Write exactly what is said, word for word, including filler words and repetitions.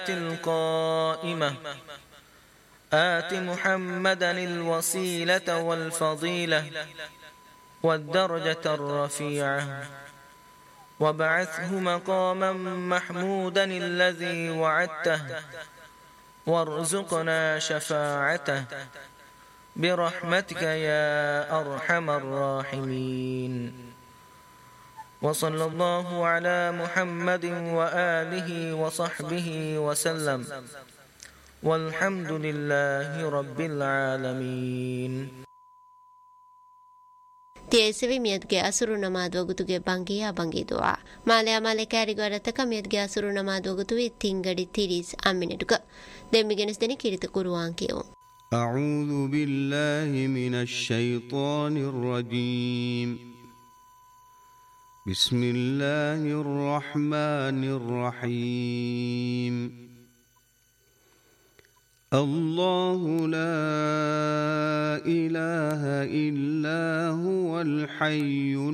القائمة آت محمدا الوسيلة والفضيلة والدرجة الرفيعة وابعثه مقاما محمودا الذي وعدته وارزقنا شفاعته برحمتك يا أرحم الراحمين. وصلى الله على محمد وآله وصحبه وسلم والحمد لله رب العالمين. تيسوي ميدگه أسرو نماد وگتوگه بانگيا بانگي دعا ماليا مالكاري غورتك ميدگه أسرو نماد وگتوي تينگدي تيريس أمينتك دميگنس دني كيرت قرآن كيو. أعوذ بالله من الشيطان الرجيم. بسم الله الرحمن الرحيم. الله لا إله إلا هو الحي